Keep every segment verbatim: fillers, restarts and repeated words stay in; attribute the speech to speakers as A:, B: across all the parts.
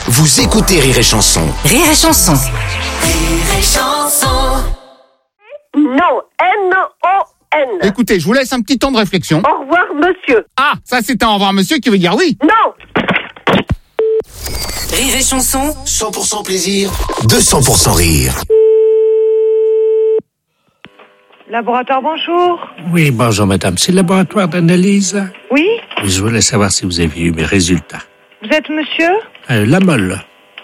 A: Vous écoutez Rire et Chanson.
B: Rire et Chanson.
C: Rire et Chanson.
D: Non, M O N.
E: Écoutez, je vous laisse un petit temps de réflexion.
D: Au revoir, monsieur.
E: Ah, ça c'est un au revoir monsieur qui veut dire oui.
D: Non.
B: Rire et Chanson.
A: cent pour cent plaisir, deux cents pour cent rire.
D: Laboratoire, bonjour.
F: Oui, bonjour madame, c'est le laboratoire d'analyse.
D: Oui,
F: Oui, je voulais savoir si vous avez eu mes résultats.
D: vous êtes monsieur
F: Euh, la molle.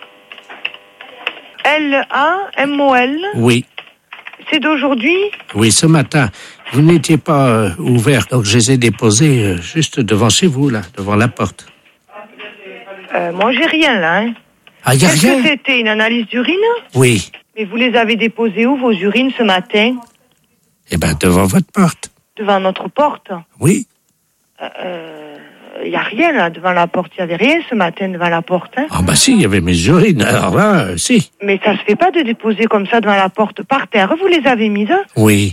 D: L A M O L.
F: Oui,
D: C'est d'aujourd'hui.
F: oui, ce matin. Vous n'étiez pas euh, ouvert, donc je les ai déposés euh, juste devant chez vous, là, devant la porte.
D: Euh, moi, j'ai rien là. Hein.
F: Ah, y a
D: Qu'est-ce
F: rien?
D: que c'était, une analyse d'urine?
F: Oui.
D: Mais vous les avez déposées où, vos urines, ce matin?
F: Eh ben, devant votre porte.
D: Devant notre porte.
F: Oui.
D: Il n'y a rien là, devant la porte. Il n'y avait rien ce matin devant la porte. Hein.
F: Ah bah si, il y avait mes urines. Alors là, euh, si.
D: Mais ça se fait pas de déposer comme ça devant la porte par terre. Vous les avez mises?
F: Oui.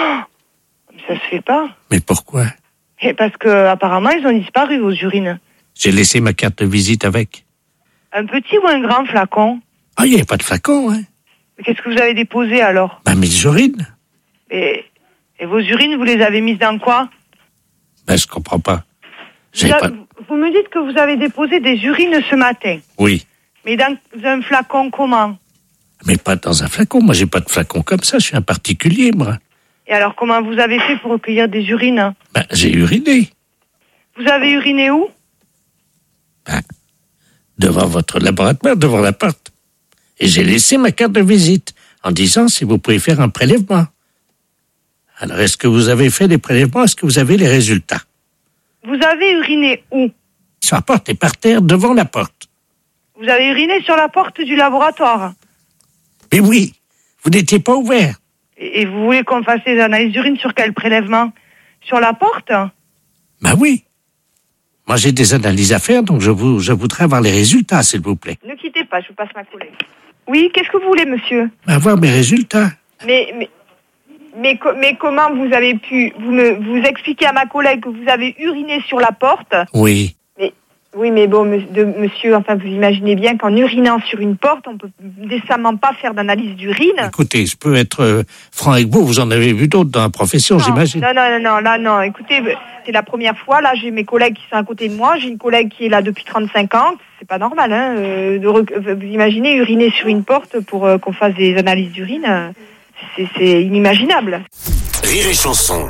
D: Ça se fait pas.
F: Mais pourquoi?
D: Et parce que apparemment ils ont disparu, vos urines.
F: J'ai laissé ma carte de visite avec.
D: Un petit ou un grand flacon?
F: Ah, il n'y avait pas de flacon, hein.
D: Mais qu'est-ce que vous avez déposé alors?
F: Bah, mes urines.
D: et, et vos urines, vous les avez mises dans quoi?
F: Ben, je comprends pas.
D: vous,
F: J'ai
D: a-
F: pas...
D: vous me dites que vous avez déposé des urines ce matin.
F: Oui.
D: Mais dans un flacon comment?
F: Mais pas dans un flacon. Moi, j'ai pas de flacon comme ça. Je suis un particulier, moi.
D: Et alors comment vous avez fait pour recueillir des urines?
F: Ben, j'ai uriné.
D: Vous avez uriné où?
F: Ben, devant votre laboratoire, devant la porte. Et j'ai laissé ma carte de visite en disant si vous pouvez faire un prélèvement. Alors, est-ce que vous avez fait des prélèvements? Est-ce que vous avez les résultats?
D: Vous avez uriné où?
F: Sur la porte et par terre, devant la porte.
D: Vous avez uriné sur la porte du laboratoire.
F: Mais oui, vous n'étiez pas ouvert.
D: Et, et vous voulez qu'on fasse des analyses d'urine sur quel prélèvement? Sur la porte?
F: Ben oui. Moi, j'ai des analyses à faire, donc je, vous, je voudrais avoir les résultats, s'il vous plaît.
D: Ne quittez pas, je vous passe ma collègue. Oui, qu'est-ce que vous voulez, monsieur?
F: Ben, avoir mes résultats.
D: Mais, mais, mais, co- mais comment vous avez pu vous me vous expliquer à ma collègue que vous avez uriné sur la porte?
F: Oui.
D: Mais oui, mais bon, me- de- monsieur, enfin, vous imaginez bien qu'en urinant sur une porte, on peut décemment pas faire d'analyse d'urine.
F: Écoutez, je peux être euh, franc avec vous, vous en avez vu d'autres dans la profession,
D: Non,
F: j'imagine.
D: Non, non, non, non, là, non. Écoutez, c'est la première fois. Là, j'ai mes collègues qui sont à côté de moi. J'ai une collègue qui est là depuis trente-cinq ans. C'est pas normal, hein. euh, de rec- Vous imaginez uriner sur une porte pour euh, qu'on fasse des analyses d'urine. euh, C'est, c'est inimaginable.
A: Rire et Chanson.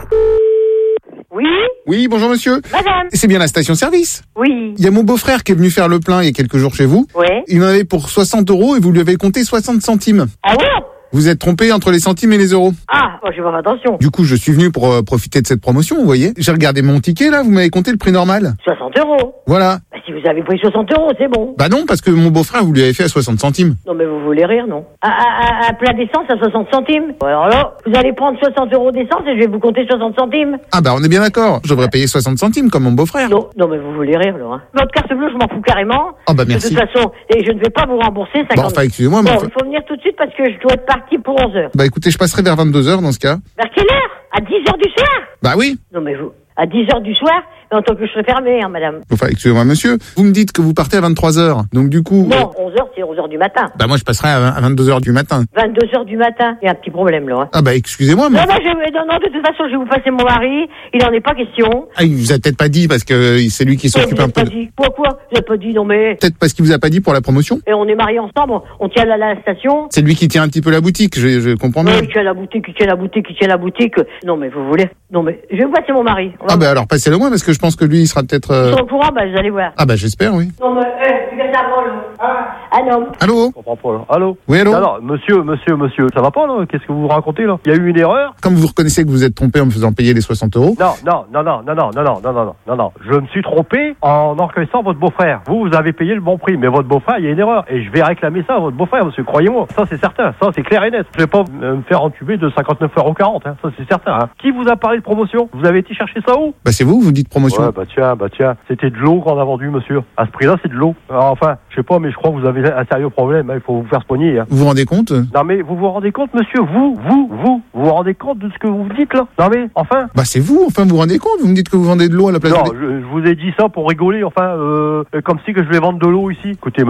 D: Oui,
E: Oui, bonjour monsieur.
D: madame.
E: C'est bien la station-service.
D: Oui.
E: Il y a mon beau-frère qui est venu faire le plein il y a quelques jours chez vous.
D: Ouais.
E: Il en avait pour soixante euros et vous lui avez compté soixante centimes.
D: Ah ouais?
E: Vous êtes trompé entre les centimes et les euros.
D: Ah, moi, je vais faire attention.
E: Du coup, je suis venu pour euh, profiter de cette promotion, vous voyez. J'ai regardé mon ticket là, vous m'avez compté le prix normal.
G: soixante euros.
E: Voilà.
G: Bah, si vous avez pris soixante euros, c'est bon.
E: Bah non, parce que mon beau-frère, vous lui avez fait à soixante centimes.
G: Non, mais vous voulez rire, non? Un, un, un- un plat d'essence à soixante centimes. Alors là, vous allez prendre soixante euros d'essence et je vais vous compter soixante centimes.
E: Ah bah on est bien d'accord. Je devrais payer soixante centimes comme mon beau-frère.
G: Non, non, mais vous voulez rire, là. Hein. Votre carte bleue, je m'en fous carrément.
E: Ah bah
G: De
E: merci.
G: toute façon, et je ne vais pas vous rembourser cinquante.
E: Bon, enfin, excusez-moi, mais
G: Bon,
E: enfin-
G: il faut venir tout de suite parce que je dois être parti pour onze heures.
E: Bah écoutez, je passerai vers vingt-deux heures dans ce cas.
G: Vers quelle heure? À dix heures du soir?
E: Bah oui.
G: Non, mais vous, à dix heures du soir, mais en tant que je serai fermé, hein, madame.
E: Enfin, excusez-moi monsieur, vous me dites que vous partez à vingt-trois heures. Donc du coup...
G: Non, onze heures, c'est onze heures du matin.
E: Bah moi je passerai à vingt-deux heures du matin.
G: vingt-deux heures du matin. Il y a un petit problème, là. Hein.
E: Ah bah excusez-moi, mais...
G: Non, non, je, non, non, de toute façon, je vais vous passer mon mari. Il en est pas question.
E: Ah, il vous a peut-être pas dit parce que euh, c'est lui qui
G: Vous
E: s'occupe un
G: avez
E: peu
G: pas
E: de...
G: dit. Quoi, quoi? Vous avez pas dit, non, mais.
E: Peut-être parce qu'il vous a pas dit pour la promotion.
G: Et on est mariés ensemble, on tient à la station.
E: C'est lui qui tient un petit peu la boutique, je, je comprends bien.
G: Oui, qui tient la boutique, qui tient la boutique, qui tient la boutique. Non, mais vous voulez. Non, mais je vais vous passer mon mari. On va-
E: Ah bah alors passez-le moi parce que je pense que lui il sera peut-être... euh,
G: Ils sont au courant, bah, vous allez voir.
E: Ah bah j'espère, oui.
G: Non, mais, eh, vous êtes à moi, là. Hein? Un homme.
E: Allô?
H: Je comprends pas, là. Allô?
E: Oui, allô?
H: Alors, monsieur, monsieur, monsieur, ça va pas, là? Qu'est-ce que vous racontez, là? Il y a eu une erreur?
E: Comme vous reconnaissez que vous êtes trompé en me faisant payer les soixante euros.
H: Non, non, non, non, non, non, non, non, non, non, non, non. Je me suis trompé en encaissant votre beau-frère. Vous, vous avez payé le bon prix, mais votre beau-frère, il y a une erreur. Et je vais réclamer ça à votre beau-frère, monsieur, croyez-moi. Ça, c'est certain. Ça, c'est clair et net. Je vais pas euh, me faire entuber de cinquante-neuf euros quarante, hein. Ça, c'est certain, hein. Qui vous a parlé de promotion? Vous avez été chercher ça où?
E: Bah c'est vous, vous dites promotion.
H: Ouais, bah tiens, bah tiens. C'était de l'eau qu'on a vendu, monsieur. À ce prix-là, c'est de l'eau. Alors, enfin, je sais pas, mais je crois que vous avez un sérieux problème, hein. Il faut vous faire soigner, hein.
E: Vous vous rendez compte?
H: Non mais vous vous rendez compte, monsieur, vous, vous, vous, vous vous rendez compte de ce que vous dites là? Non mais, enfin.
E: Bah c'est vous, enfin vous vous rendez compte? Vous me dites que vous vendez de l'eau à la place
H: Non,
E: de...
H: je, je vous ai dit ça pour rigoler, enfin, euh, comme si que je vais vendre de l'eau ici. Écoutez,